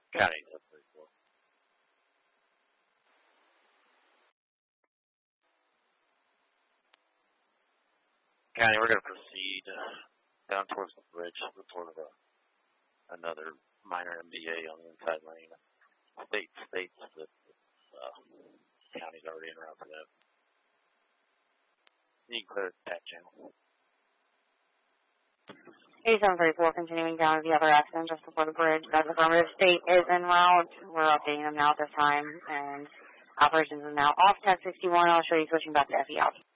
County 734. County, we're going to proceed down towards the bridge, report of another minor MBA on the inside lane. State states that county's already en route for that. You can clear the tap channel. 8734, continuing down to the other accident just before the bridge. That's affirmative. State is en route. We're updating them now at this time, and operations is now off tech 61. I'll show you switching back to FE out.